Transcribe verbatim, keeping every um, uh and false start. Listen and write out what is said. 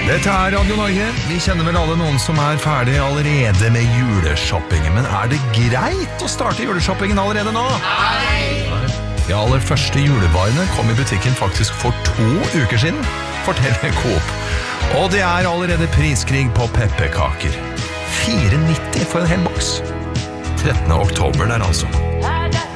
Dette er Radio Norge. Vi kjenner vel alle noen som er ferdig allerede med juleshoppingen. Men er det greit å starte juleshoppingen allerede nå? Nei! De aller første julevarene kom i butikken faktisk for to uker siden, forteller Coop. Og det er allerede priskrig på pepperkaker. fire nitti for en hel boks. trettende oktober der altså.